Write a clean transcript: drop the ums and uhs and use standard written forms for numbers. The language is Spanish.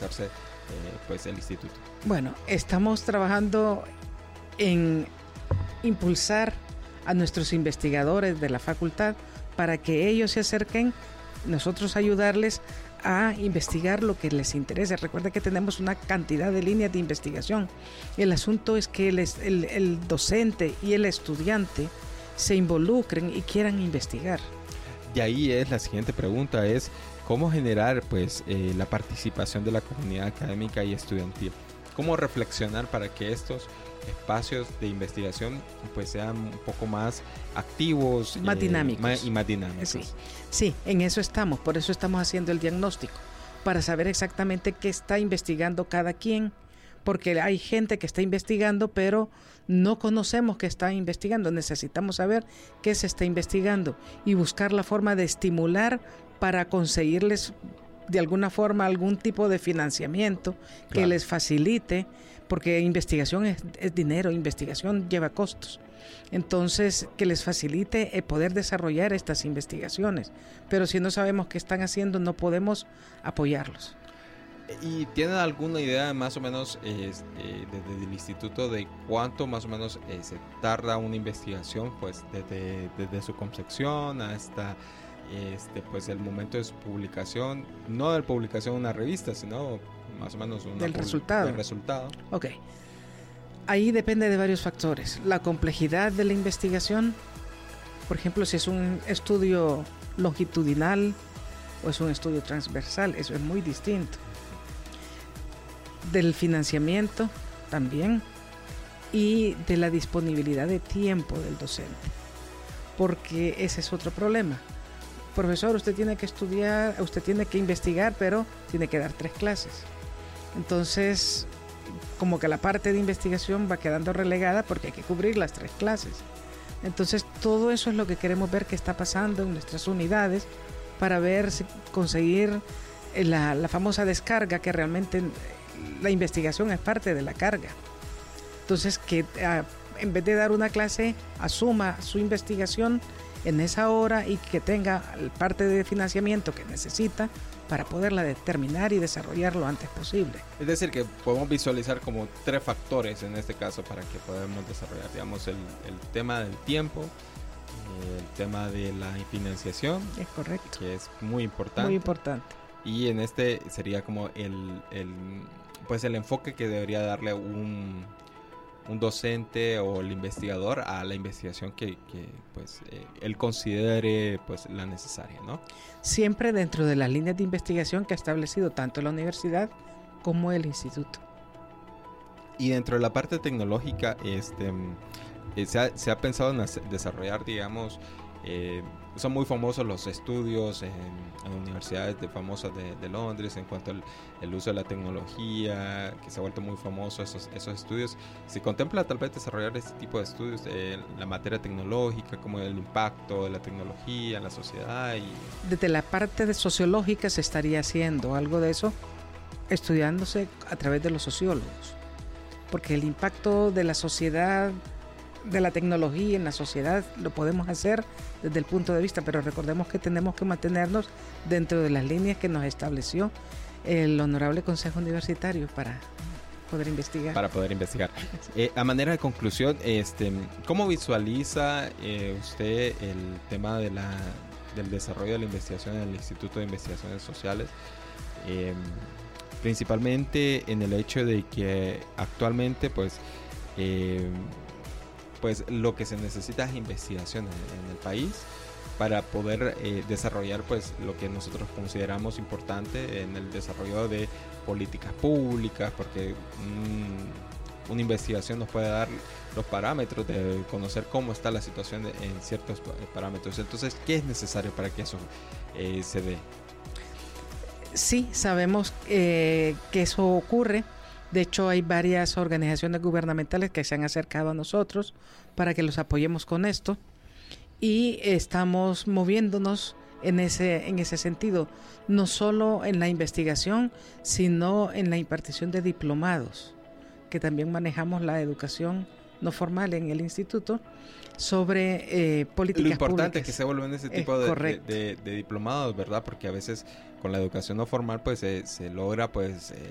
desarrollarse pues el instituto? Bueno, estamos trabajando en impulsar a nuestros investigadores de la facultad para que ellos se acerquen, nosotros ayudarles a investigar lo que les interesa. Recuerda que tenemos una cantidad de líneas de investigación. El asunto es que el docente y el estudiante se involucren y quieran investigar. Y ahí es la siguiente pregunta, es cómo generar pues la participación de la comunidad académica y estudiantil. Cómo reflexionar para que estos espacios de investigación pues sean un poco más activos, más dinámicos. y más dinámicos. Sí, en eso estamos, por eso estamos haciendo el diagnóstico, para saber exactamente qué está investigando cada quien, porque hay gente que está investigando, pero no conocemos qué está investigando. Necesitamos saber qué se está investigando y buscar la forma de estimular para conseguirles de alguna forma algún tipo de financiamiento que les facilite, porque investigación es dinero, investigación lleva costos. Entonces, que les facilite poder desarrollar estas investigaciones. Pero si no sabemos qué están haciendo, no podemos apoyarlos. ¿Y tienen alguna idea más o menos desde el instituto de cuánto más o menos se tarda una investigación, pues desde su concepción hasta pues el momento de su publicación, no de publicación de una revista, sino más o menos del resultado? Ok. Ahí depende de varios factores. La complejidad de la investigación, por ejemplo, si es un estudio longitudinal o es un estudio transversal, eso es muy distinto. Del financiamiento también, y de la disponibilidad de tiempo del docente, porque ese es otro problema. Profesor, usted tiene que estudiar, usted tiene que investigar, pero tiene que dar 3 clases. Entonces, como que la parte de investigación va quedando relegada porque hay que cubrir las 3 clases. Entonces, todo eso es lo que queremos ver que está pasando en nuestras unidades, para ver si conseguir la famosa descarga, que realmente la investigación es parte de la carga. Entonces, que en vez de dar una clase, asuma su investigación en esa hora y que tenga parte de financiamiento que necesita para poderla determinar y desarrollar lo antes posible. Es decir, que podemos visualizar como 3 factores en este caso para que podamos desarrollar, digamos, el tema del tiempo, el tema de la financiación. Es correcto. Que es muy importante. Muy importante. Y en este sería como el enfoque que debería darle un docente o el investigador a la investigación que él considere pues la necesaria, ¿no? Siempre dentro de las líneas de investigación que ha establecido tanto la universidad como el instituto. Y dentro de la parte tecnológica, se ha pensado en desarrollar, digamos, son muy famosos los estudios en universidades famosas de Londres en cuanto al uso de la tecnología, que se ha vuelto muy famoso esos estudios. ¿Se contempla tal vez desarrollar este tipo de estudios en la materia tecnológica, como el impacto de la tecnología en la sociedad? Desde la parte sociológica se estaría haciendo algo de eso, estudiándose a través de los sociólogos, porque el impacto de la sociedad, de la tecnología en la sociedad, lo podemos hacer desde el punto de vista, pero recordemos que tenemos que mantenernos dentro de las líneas que nos estableció el Honorable Consejo Universitario para poder investigar. A manera de conclusión, ¿cómo visualiza usted el tema del desarrollo de la investigación en el Instituto de Investigaciones Sociales? Principalmente en el hecho de que actualmente pues lo que se necesita es investigación en el país para poder desarrollar pues lo que nosotros consideramos importante en el desarrollo de políticas públicas, porque una investigación nos puede dar los parámetros de conocer cómo está la situación en ciertos parámetros. Entonces, ¿qué es necesario para que eso se dé? Sí, sabemos que eso ocurre. De hecho, hay varias organizaciones gubernamentales que se han acercado a nosotros para que los apoyemos con esto, y estamos moviéndonos en ese sentido, no solo en la investigación, sino en la impartición de diplomados, que también manejamos la educación no formal en el instituto sobre políticas públicas. Lo importante es que se vuelvan ese tipo de diplomados, ¿verdad? Porque a veces con la educación no formal pues se logra pues